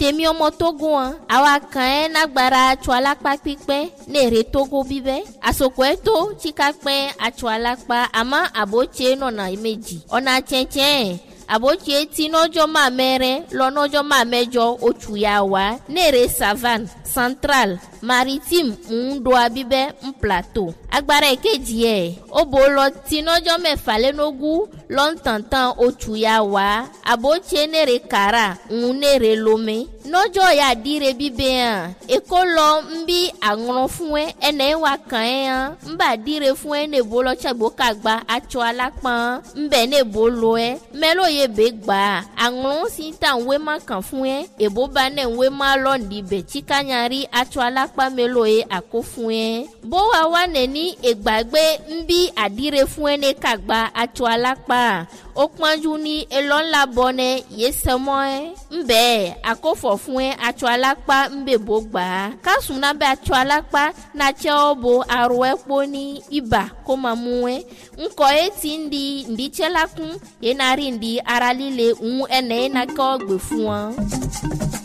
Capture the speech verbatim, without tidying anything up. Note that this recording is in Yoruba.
tèmi ọmọ Togo an àwa kan ẹ nagbara atsọ alakpa pípẹ́ nèrè Togo bíbẹ́ àsòkò ẹ tó tsika pẹ́ atsọ alakpa àmọ́ àbótse nọ̀nà méjì ọ̀nà tsẹ̀tsẹ̀ àbótse tí nọ́jọ́ máa mẹ́rẹ́ lọ nọ́jọ́ máa mẹ́jọ oṣù yà wá nèrè savane central maritime ń do abíbẹ́ ń plateau agbára èkejì ẹ̀ ó bò lọ tí nọ́jọ́ mẹ́fà lẹ́nogún lọ́ntàntàn oṣù yà wá àbótse nèrè kàrà ń nèrè lomé nọ́jọ́ yà dire bíbẹ́ hàn èkó lọ ń bí àrùn fún ẹ ẹnẹ́ wà kàn ẹ́ hàn ń bà dire fún ẹ nèbó lọ tsẹ̀gbó kàgbà atsọ alápọ̀n ń bẹ̀ nèbó lọ ẹ mẹ́lò yẹ bẹ́ gbà àrùn sí ta ń wé má kàn fún ẹ èbó bá nẹ̀ ń wé má lọ́ọ̀dì bẹ̀ tsikanyari atsọ alápá mẹ́lò yẹ àkó fún ẹ bó wa wà nẹ̀ ní ìgbàgbé ń bí àdire fún ẹ ní kàgbà atsọ alápá ó pọ́njú ní elọ́ńlá bọ́nẹ yé sẹ́mọ́ ẹ ń bẹ́ẹ̀ àkófọ̀ fún ẹ atsọ alápá ń bẹ̀ bó gbà á kásùn náà bẹ́ atsọ alápá náà tsẹ́ ọ́ bo arọ ẹ kpó ní ibà kó máa mú ẹ ńkọ́ ẹ ti ń di ǹdí tsẹ́ la kún yẹn náà rí ǹdí ara líle ń ẹnẹ́ yẹn náà kọ́ gbè fún wọn.